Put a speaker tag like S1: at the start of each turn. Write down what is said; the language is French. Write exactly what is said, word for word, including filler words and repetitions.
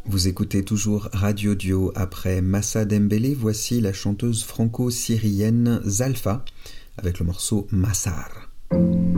S1: Vous écoutez toujours Radio Duo. Après Massa Dembélé, voici la chanteuse franco-syrienne Zalfa avec le morceau Massar.